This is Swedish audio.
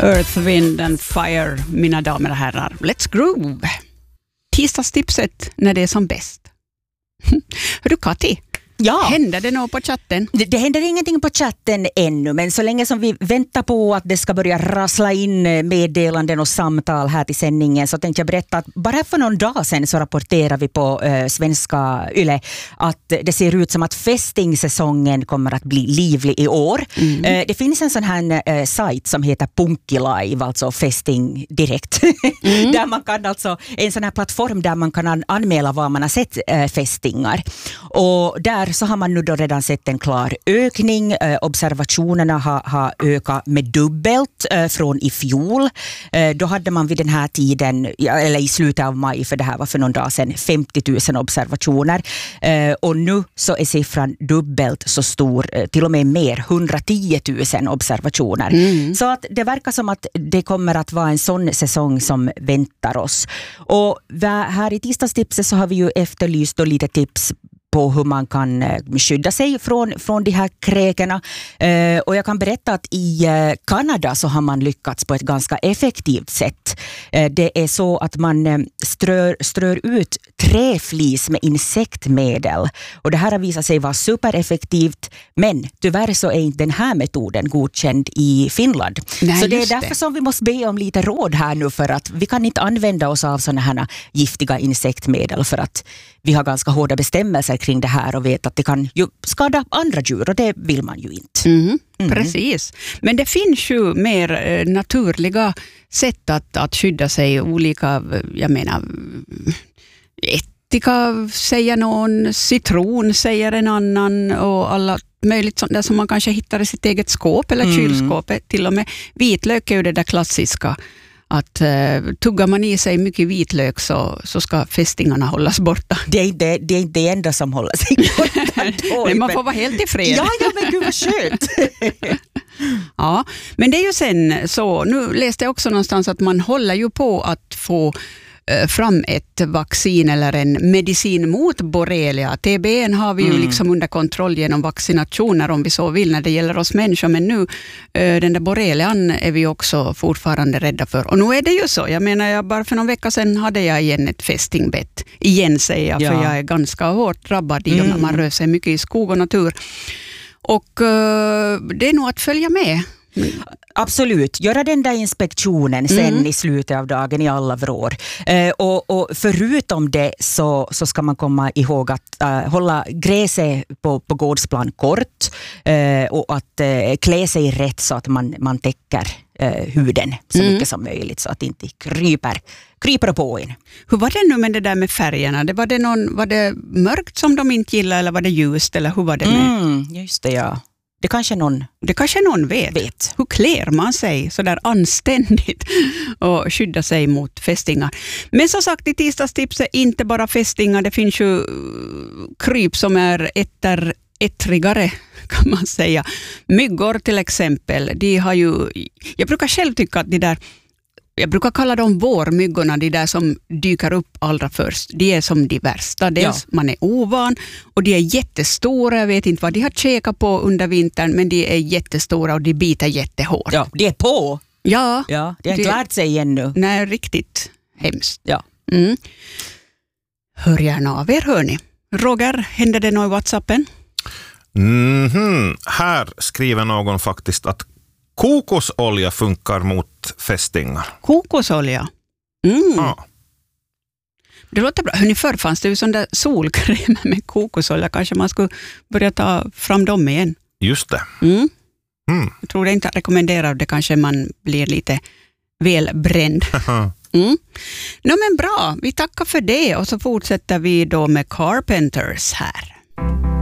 Earth, Wind and Fire, mina damer och herrar. Let's groove! Tisdagstipset när det är som bäst. Hörru Kati, händer det något på chatten? Det händer ingenting på chatten ännu, men så länge som vi väntar på att det ska börja rassla in meddelanden och samtal här till sändningen, så tänkte jag berätta att bara för någon dag sedan så rapporterar vi på svenska Yle att det ser ut som att festingsäsongen kommer att bli livlig i år. Det finns en sån här sajt som heter Punky Live, alltså festing direkt. Där man kan alltså, en sån här plattform där man kan anmäla vad man har sett festingar. Och där så har man nu då redan sett en klar ökning. Observationerna har ökat med dubbelt från i fjol. Då hade man vid den här tiden, eller i slutet av maj, för det här var för någon dag sedan, 50 000 observationer. Och nu så är siffran dubbelt så stor, till och med mer, 110 000 observationer. Så att det verkar som att det kommer att vara en sån säsong som väntar oss. Och här i tisdagstipset så har vi ju efterlyst då lite tips på hur man kan skydda sig från de här kräkerna. Och jag kan berätta att i Kanada så har man lyckats på ett ganska effektivt sätt. Det är så att man strör ut träflis med insektmedel. Och det här har visat sig vara supereffektivt, men tyvärr så är inte den här metoden godkänd i Finland. Nej, så det är därför som vi måste be om lite råd här nu, för att vi kan inte använda oss av sådana här giftiga insektmedel, för att vi har ganska hårda bestämmelser kring det här och vet att det kan ju skada andra djur, och det vill man ju inte. Precis. Men det finns ju mer naturliga sätt att skydda sig. Olika, jag menar, ättika säger någon, citron säger en annan, och alla möjligt sånt där som man kanske hittar i sitt eget skåp eller kylskåpet. Till och med vitlök är ju det där klassiska. Att tuggar man i sig mycket vitlök så ska fästingarna hållas borta. Det är inte det enda som håller sig borta. Nej, man får vara helt i fred. Ja, men gud vad skönt. Ja, men det är ju sen så, nu läste jag också någonstans att man håller ju på att få fram ett vaccin eller en medicin mot borrelia. TBN har vi ju liksom under kontroll genom vaccinationer, om vi så vill, när det gäller oss människor, men nu den där borrelian är vi också fortfarande rädda för. Och nu är det ju så, jag menar, bara för någon vecka sedan hade jag igen ett fästingbett. Igen säger jag, för jag är ganska hårt drabbad i när man rör sig mycket i skog och natur. Och det är nog att följa med. Absolut, göra den där inspektionen sen i slutet av dagen i alla vrår. Och förutom det så ska man komma ihåg att hålla gräset på gårdsplan kort, och att klä sig rätt så att man täcker huden så mycket som möjligt, så att det inte kryper på in. Hur var det nu med det där med färgerna? Var det mörkt som de inte gillade, eller var det ljust, eller hur var det med? Just det, ja. Det kanske någon vet. Hur klär man sig så där anständigt och skydda sig mot fästingar? Men som sagt, i tisdagstipset inte bara fästingar. Det finns ju kryp som är ettrigare, kan man säga. Myggor till exempel. De har ju, jag brukar själv tycka att jag brukar kalla dem vårmyggorna, de där som dyker upp allra först. De är som de värsta. Dels man är ovan, och de är jättestora. Jag vet inte vad de har käkat på under vintern, men de är jättestora och de biter jättehårt. Ja, de är på. Ja. De har inte lärt sig ännu. Nej, riktigt hemskt. Ja. Hör gärna av er, hörni. Roger, händer det något i WhatsAppen? Här skriver någon faktiskt att kokosolja funkar mot fästingar. Kokosolja? Ja. Det låter bra. Hörrni, förr fanns det ju sån där solkräm med kokosolja. Kanske man skulle börja ta fram dem igen. Just det. Jag tror det inte att rekommendera. Det kanske man blir lite välbränd. Men bra, vi tackar för det. Och så fortsätter vi då med Carpenters här.